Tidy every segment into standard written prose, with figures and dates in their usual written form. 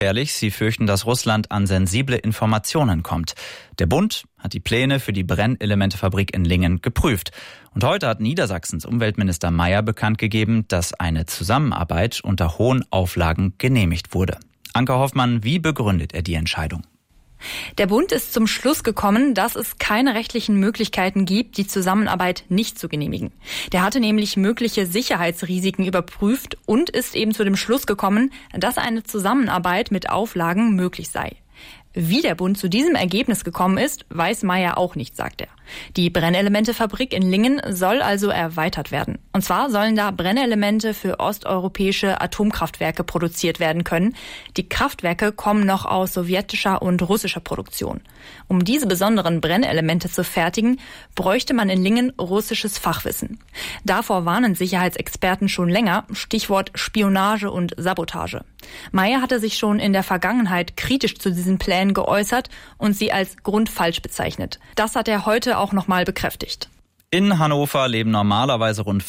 Ehrlich, sie fürchten, dass Russland an sensible Informationen kommt. Der Bund hat die Pläne für die Brennelementefabrik in Lingen geprüft. Und heute hat Niedersachsens Umweltminister Mayer bekannt gegeben, dass eine Zusammenarbeit unter hohen Auflagen genehmigt wurde. Anke Hoffmann, wie begründet er die Entscheidung? Der Bund ist zum Schluss gekommen, dass es keine rechtlichen Möglichkeiten gibt, die Zusammenarbeit nicht zu genehmigen. Der hatte nämlich mögliche Sicherheitsrisiken überprüft und ist eben zu dem Schluss gekommen, dass eine Zusammenarbeit mit Auflagen möglich sei. Wie der Bund zu diesem Ergebnis gekommen ist, weiß Mayer auch nicht, sagt er. Die Brennelementefabrik in Lingen soll also erweitert werden. Und zwar sollen da Brennelemente für osteuropäische Atomkraftwerke produziert werden können. Die Kraftwerke kommen noch aus sowjetischer und russischer Produktion. Um diese besonderen Brennelemente zu fertigen, bräuchte man in Lingen russisches Fachwissen. Davor warnen Sicherheitsexperten schon länger, Stichwort Spionage und Sabotage. Mayer hatte sich schon in der Vergangenheit kritisch zu diesen Plänen geäußert und sie als grundfalsch bezeichnet. Das hat er heute auch nochmal bekräftigt. In Hannover leben normalerweise rund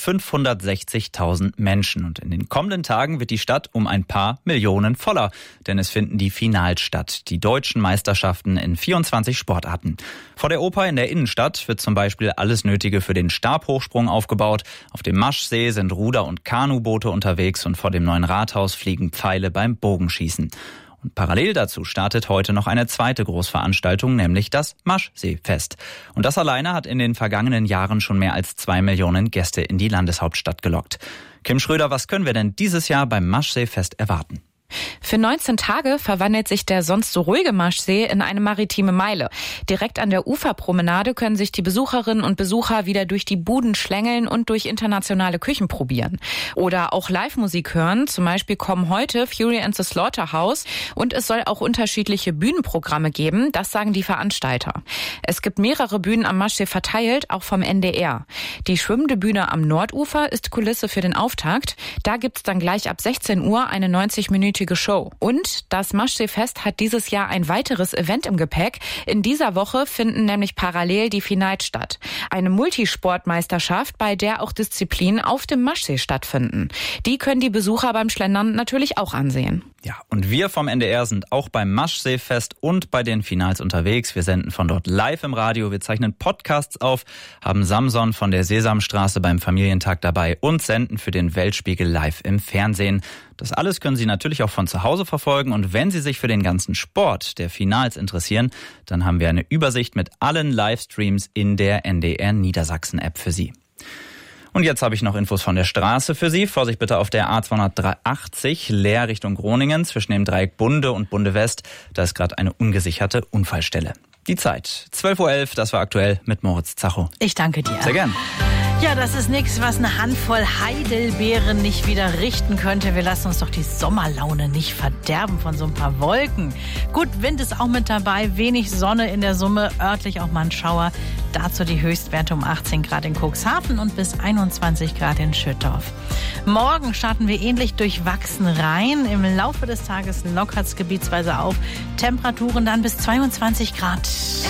560.000 Menschen und in den kommenden Tagen wird die Stadt um ein paar Millionen voller, denn es finden die Finals statt, die deutschen Meisterschaften in 24 Sportarten. Vor der Oper in der Innenstadt wird zum Beispiel alles Nötige für den Stabhochsprung aufgebaut. Auf dem Maschsee sind Ruder- und Kanuboote unterwegs und vor dem neuen Rathaus fliegen Pfeile beim Bogenschießen. Und parallel dazu startet heute noch eine zweite Großveranstaltung, nämlich das Maschseefest. Und das alleine hat in den vergangenen Jahren schon mehr als 2 Millionen Gäste in die Landeshauptstadt gelockt. Kim Schröder, was können wir denn dieses Jahr beim Maschseefest erwarten? Für 19 Tage verwandelt sich der sonst so ruhige Maschsee in eine maritime Meile. Direkt an der Uferpromenade können sich die Besucherinnen und Besucher wieder durch die Buden schlängeln und durch internationale Küchen probieren. Oder auch Live-Musik hören. Zum Beispiel kommen heute Fury and the Slaughterhouse und es soll auch unterschiedliche Bühnenprogramme geben. Das sagen die Veranstalter. Es gibt mehrere Bühnen am Maschsee verteilt, auch vom NDR. Die schwimmende Bühne am Nordufer ist Kulisse für den Auftakt. Da gibt's dann gleich ab 16 Uhr eine 90-minütige Show. Und das Maschseefest hat dieses Jahr ein weiteres Event im Gepäck. In dieser Woche finden nämlich parallel die Finals statt. Eine Multisportmeisterschaft, bei der auch Disziplinen auf dem Maschsee stattfinden. Die können die Besucher beim Schlendern natürlich auch ansehen. Ja, und wir vom NDR sind auch beim Maschseefest und bei den Finals unterwegs. Wir senden von dort live im Radio, wir zeichnen Podcasts auf, haben Samson von der Sesamstraße beim Familientag dabei und senden für den Weltspiegel live im Fernsehen. Das alles können Sie natürlich auch von zu Hause verfolgen und wenn Sie sich für den ganzen Sport der Finals interessieren, dann haben wir eine Übersicht mit allen Livestreams in der NDR Niedersachsen App für Sie. Und jetzt habe ich noch Infos von der Straße für Sie. Vorsicht bitte auf der A280 Leer Richtung Groningen zwischen dem Dreieck Bunde und Bunde West. Da ist gerade eine ungesicherte Unfallstelle. Die Zeit 12:11 Uhr, das war aktuell mit Moritz Zacho. Ich danke dir. Sehr gern. Ja, das ist nichts, was eine Handvoll Heidelbeeren nicht wieder richten könnte. Wir lassen uns doch die Sommerlaune nicht verderben von so ein paar Wolken. Gut, Wind ist auch mit dabei, wenig Sonne in der Summe, örtlich auch mal ein Schauer. Dazu die Höchstwerte um 18 Grad in Cuxhaven und bis 21 Grad in Schüttorf. Morgen starten wir ähnlich durchwachsen rein. Im Laufe des Tages lockert es gebietsweise auf. Temperaturen dann bis 22 Grad.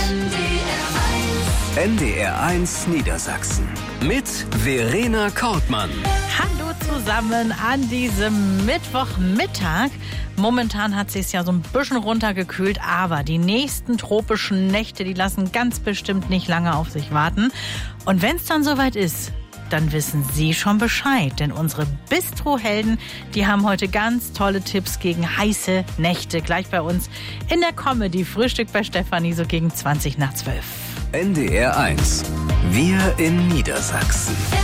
NDR1 Niedersachsen mit Verena Kortmann. Hallo zusammen an diesem Mittwochmittag. Momentan hat es sich ja so ein bisschen runtergekühlt, aber die nächsten tropischen Nächte, die lassen ganz bestimmt nicht lange auf sich warten. Und wenn es dann soweit ist, dann wissen Sie schon Bescheid. Denn unsere Bistro-Helden, die haben heute ganz tolle Tipps gegen heiße Nächte. Gleich bei uns in der Comedy Frühstück bei Stefanie so gegen 20 nach 12. NDR1. Wir in Niedersachsen.